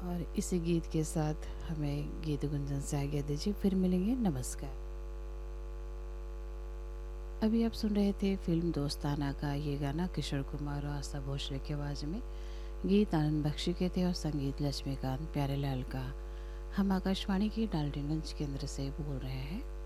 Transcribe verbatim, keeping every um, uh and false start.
और इसी गीत के साथ हमें गीत गुंजन से आज्ञा दीजिए, फिर मिलेंगे, नमस्कार। अभी आप सुन रहे थे फिल्म दोस्ताना का ये गाना किशोर कुमार और आशा भोसले की आवाज़ में। गीत आनंद बख्शी के थे और संगीत लक्ष्मीकांत प्यारेलाल का। हम आकाशवाणी की डाल्टनगंज केंद्र से बोल रहे हैं।